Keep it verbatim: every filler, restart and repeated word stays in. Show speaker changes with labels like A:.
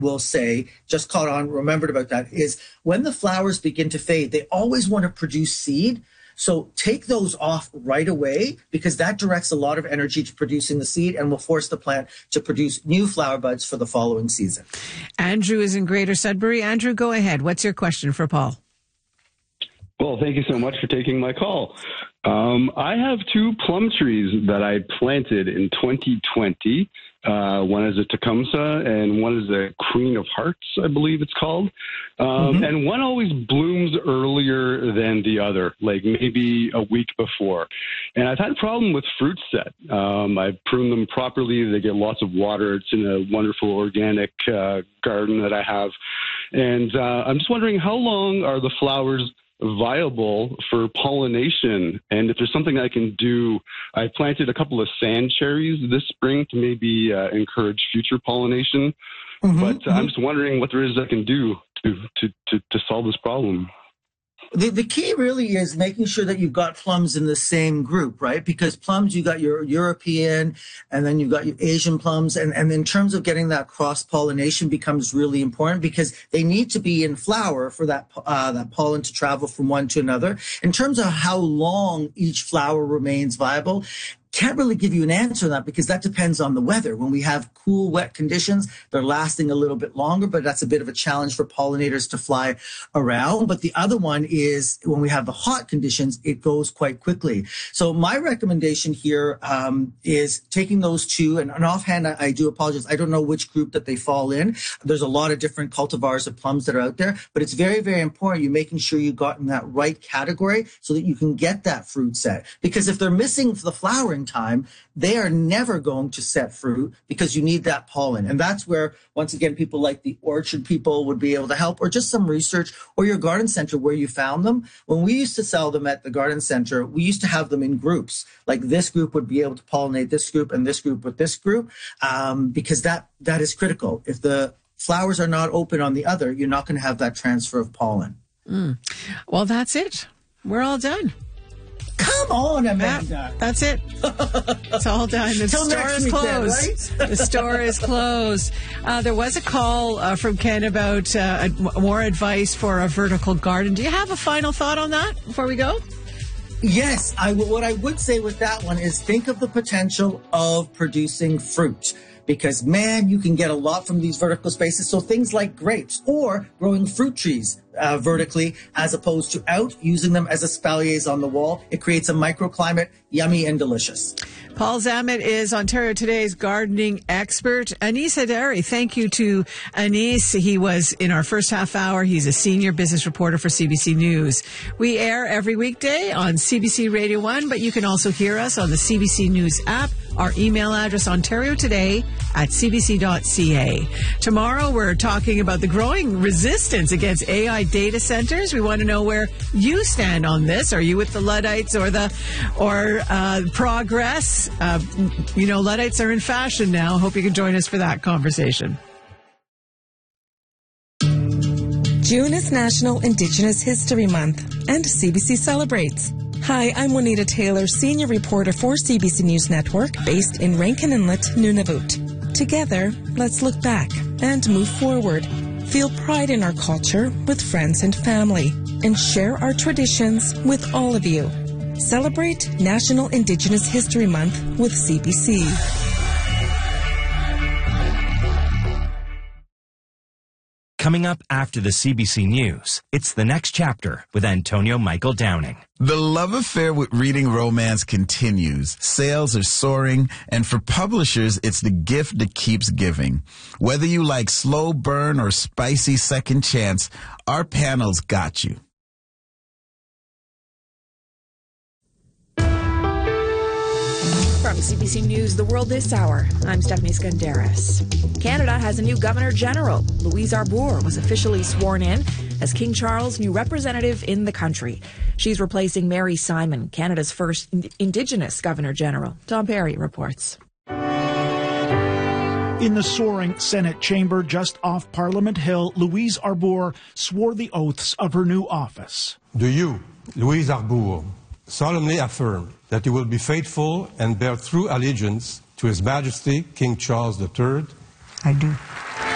A: will say, just caught on, remembered about that, is when the flowers begin to fade, they always want to produce seed. So take those off right away, because that directs a lot of energy to producing the seed and will force the plant to produce new flower buds for the following season.
B: Andrew is in Greater Sudbury. Andrew, go ahead. What's your question for Paul?
C: Well, thank you so much for taking my call. Um, I have two plum trees that I planted in twenty twenty. Uh, one is a Tecumseh and one is a Queen of Hearts, I believe it's called. Um, mm-hmm. And one always blooms earlier than the other, like maybe a week before. And I've had a problem with fruit set. Um, I've pruned them properly. They get lots of water. It's in a wonderful organic uh, garden that I have. And uh, I'm just wondering, how long are the flowers viable for pollination? And if there's something I can do, I planted a couple of sand cherries this spring to maybe uh, encourage future pollination. Mm-hmm, but uh, mm-hmm. I'm just wondering what there is I can do to, to, to, to solve this problem.
A: The, the key really is making sure that you've got plums in the same group, right? Because plums, you got your European and then you've got your Asian plums. And, and in terms of getting that cross-pollination becomes really important, because they need to be in flower for that, uh, that pollen to travel from one to another. In terms of how long each flower remains viable, can't really give you an answer on that, because that depends on the weather. When we have cool, wet conditions, they're lasting a little bit longer, but that's a bit of a challenge for pollinators to fly around. But the other one is when we have the hot conditions, it goes quite quickly. So my recommendation here um, is taking those two, and, and offhand, I, I do apologize. I don't know which group that they fall in. There's a lot of different cultivars of plums that are out there, but it's very, very important you're making sure you got in that right category so that you can get that fruit set. Because if they're missing the flowering time, they are never going to set fruit, because you need that pollen. And that's where, once again, people like the orchard people would be able to help, or just some research, or your garden center where you found them. When we used to sell them at the garden center, we used to have them in groups. Like this group would be able to pollinate this group and this group with this group, um, because that that is critical. If the flowers are not open on the other, you're not going to have that transfer of pollen.
B: Mm. Well, that's it. We're all done.
A: Come on, Amanda.
B: Yeah, that's it. It's all done. The
A: Till
B: store is closed. Then, right? The store is closed. Uh, there was a call uh, from Ken about uh, more advice for a vertical garden. Do you have a final thought on that before we go?
A: Yes. I, what I would say with that one is think of the potential of producing fruit. Because, man, you can get a lot from these vertical spaces. So things like grapes, or growing fruit trees uh, vertically, as opposed to out, using them as espaliers on the wall. It creates a microclimate, yummy and delicious.
B: Paul Zammit is Ontario Today's gardening expert. Anis Hadary, thank you to Anis. He was in our first half hour. He's a senior business reporter for C B C News. We air every weekday on C B C Radio one, but you can also hear us on the C B C News app. Our email address, ontario today at c b c dot c a. Tomorrow, we're talking about the growing resistance against A I data centers. We want to know where you stand on this. Are you with the Luddites or the or uh, Progress? Uh, you know, Luddites are in fashion now. Hope you can join us for that conversation.
D: June is National Indigenous History Month, and C B C celebrates. Hi, I'm Juanita Taylor, senior reporter for C B C News Network, based in Rankin Inlet, Nunavut. Together, let's look back and move forward. Feel pride in our culture with friends and family, and share our traditions with all of you. Celebrate National Indigenous History Month with C B C.
E: Coming up after the C B C News, it's The Next Chapter with Antonio Michael Downing.
F: The love affair with reading romance continues. Sales are soaring, and for publishers, it's the gift that keeps giving. Whether you like slow burn or spicy second chance, our panel's got you.
G: From C B C News, The World This Hour, I'm Stephanie Skandaris. Canada has a new Governor General. Louise Arbour was officially sworn in as King Charles' new representative in the country. She's replacing Mary Simon, Canada's first Indigenous Governor General. Tom Perry reports.
H: In the soaring Senate chamber just off Parliament Hill, Louise Arbour swore the oaths of her new office.
I: Do you, Louise Arbour, solemnly affirm that you will be faithful and bear true allegiance to His Majesty King Charles the Third?
J: I do.